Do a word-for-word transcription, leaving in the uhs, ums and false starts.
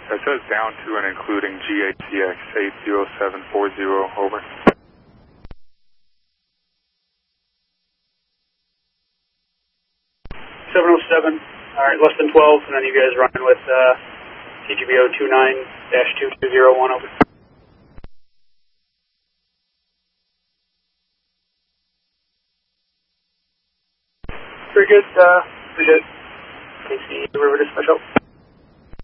That says down to and including G A T X eight zero seven four zero, over. seven oh seven, alright, less than twelve, and then you guys running with uh, C G B O two nine dash two two zero one, over. Very good, uh, appreciate it. K C River Dispatch out.